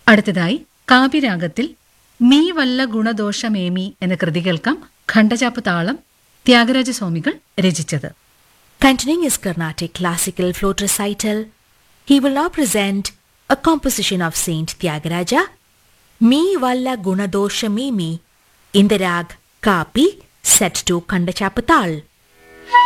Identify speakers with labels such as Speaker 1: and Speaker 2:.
Speaker 1: അടുത്തതായി കാവ്യരാഗത്തിൽ മീ വല്ല ഗുണദോഷമേമി എന്ന കൃതി കേൾക്കാം. ഖണ്ഡചാപ്പ് താളം ത്യാഗരാജസ്വാമികൾ രചിച്ചത്.
Speaker 2: Continuing his Carnatic classical flute recital, he will now present a composition of Saint Tyagaraja, Me Valla Gunadosha Mimi, in the rag Kapi, set to Khandachappatal.